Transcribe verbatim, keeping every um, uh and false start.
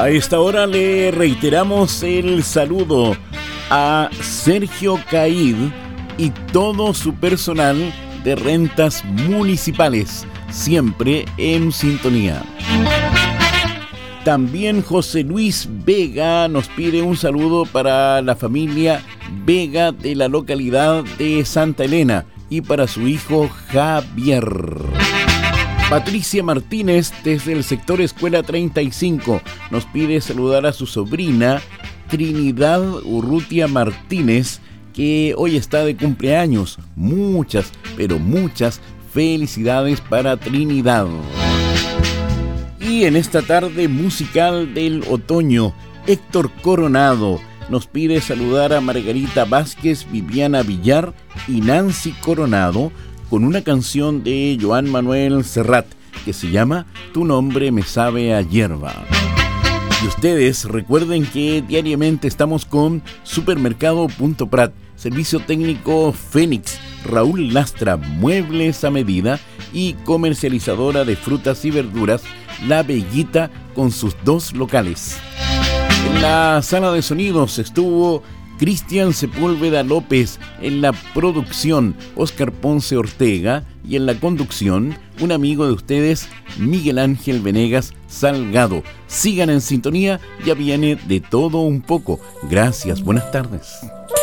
A esta hora le reiteramos el saludo a Sergio Caid y todo su personal de rentas municipales, siempre en sintonía. También José Luis Vega nos pide un saludo para la familia Vega de la localidad de Santa Elena y para su hijo Javier. Patricia Martínez desde el sector Escuela treinta y cinco nos pide saludar a su sobrina Trinidad Urrutia Martínez, que hoy está de cumpleaños. Muchas, pero muchas felicidades para Trinidad. Y en esta tarde musical del otoño, Héctor Coronado nos pide saludar a Margarita Vázquez, Viviana Villar y Nancy Coronado con una canción de Joan Manuel Serrat que se llama Tu nombre me sabe a hierba. Y ustedes recuerden que diariamente estamos con Supermercado Punto Prat, Servicio Técnico Fénix, Raúl Lastra, Muebles a Medida y comercializadora de frutas y verduras La Bellita con sus dos locales. En la sala de sonidos estuvo Cristian Sepúlveda López, en la producción Óscar Ponce Ortega y en la conducción un amigo de ustedes, Miguel Ángel Venegas Salgado. Sigan en sintonía, ya viene de todo un poco. Gracias, buenas tardes.